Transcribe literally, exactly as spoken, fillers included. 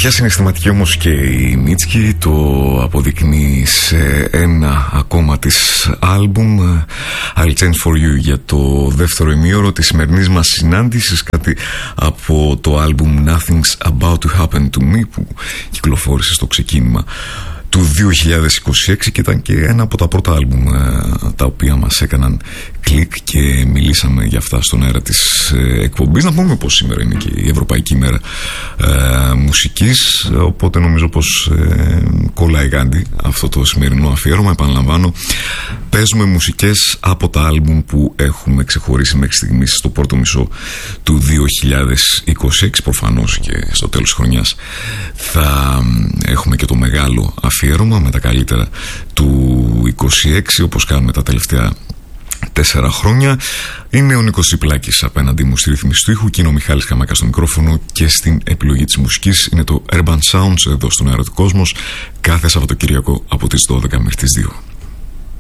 Βαθιά συναισθηματική όμως και η Μίτσκι, το αποδεικνύει σε ένα ακόμα της άλμπουμ, I'll Change For You, για το δεύτερο ημίωρο της σημερινής μας συνάντησης, κάτι από το άλμπουμ Nothing's About To Happen To Me που κυκλοφόρησε στο ξεκίνημα του δύο χιλιάδες είκοσι έξι και ήταν και ένα από τα πρώτα άλμπουμ τα οποία μας έκαναν κλικ και μιλήσαμε για αυτά στον αέρα της εκπομπής. Να πούμε πως σήμερα είναι και η Ευρωπαϊκή Μέρα ε, Μουσικής, οπότε νομίζω πως ε, κολλάει γάντι αυτό το σημερινό αφιέρωμα. Επαναλαμβάνω, παίζουμε μουσικές από τα άλμπουμ που έχουμε ξεχωρίσει μέχρι στιγμής στο πρώτο μισό του δύο χιλιάδες είκοσι έξι. Προφανώς και στο τέλος της χρονιάς θα έχουμε και το μεγάλο αφιέρωμα με τα καλύτερα του είκοσι έξι, όπως κάνουμε τα τελευταία τέσσερα χρόνια. Είναι ο Νίκος Τσιπλάκης απέναντί μου στη ρύθμιση του ήχου και είναι ο Μιχάλης Καμάκας στο μικρόφωνο και στην επιλογή της μουσικής. Είναι το Urban Sounds εδώ στον Αέρα του Κόσμος κάθε Σαββατοκύριακο από τις δώδεκα μέχρι τις δύο.